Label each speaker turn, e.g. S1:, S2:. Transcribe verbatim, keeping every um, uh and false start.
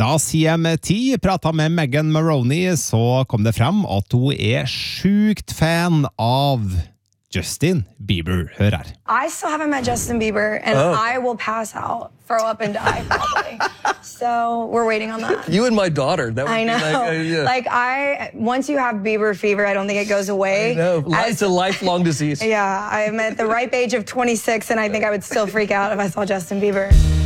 S1: Da C M ti pratet med Megan Maroney, så kom det frem at hun er sjukt fan av Justin Bieber. Hør her.
S2: I still haven't met Justin Bieber, and oh. I will pass out, throw up, and die probably. So we're waiting on that.
S3: You and my daughter. That would
S2: I know.
S3: Be like, uh, yeah.
S2: like I, once you have Bieber fever, I don't think it goes away.
S3: I know. As, it's a lifelong disease.
S2: Yeah, I'm at the ripe age of twenty-six, and I think I would still freak out if I saw Justin Bieber.